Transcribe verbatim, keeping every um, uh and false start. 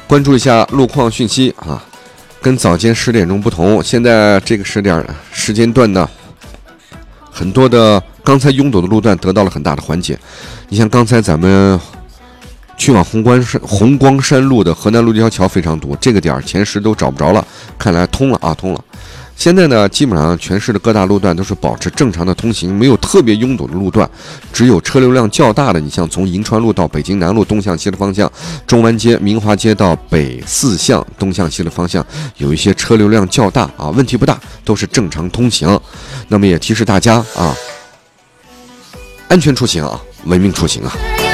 关注一下路况讯息啊，跟早间十点钟不同，现在这个时点时间段呢，很多的刚才拥堵的路段得到了很大的缓解。你像刚才咱们去往红光山红光山路的河南路这条桥非常堵，这个点前十都找不着了，看来通了啊，通了。现在呢，基本上全市的各大路段都是保持正常的通行，没有特别拥堵的路段，只有车流量较大的，你像从银川路到北京南路东向西的方向，中湾街、明华街到北四巷东向西的方向，有一些车流量较大啊，问题不大，都是正常通行。那么也提示大家啊，安全出行啊，文明出行啊。